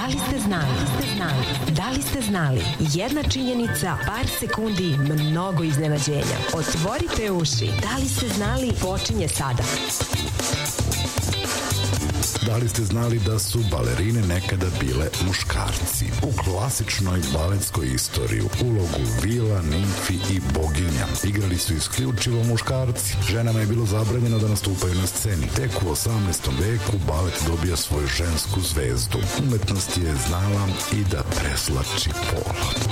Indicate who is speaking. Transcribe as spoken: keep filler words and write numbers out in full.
Speaker 1: li ste znali? Da li ste znali? Jedna činjenica, par sekundi, mnogo iznenađenja. Otvorite uši. Da li ste znali? Počinje sada.
Speaker 2: Da li ste znali da su balerine nekada bile muškarci? U klasičnoj baletskoj istoriji ulogu vila, nimfi i boginja igrali su isključivo muškarci. Ženama je bilo zabranjeno da nastupaju na sceni. Tek u osamnaestom veku balet dobija svoju žensku zvezdu. Umetnost je znala i da preslači pola.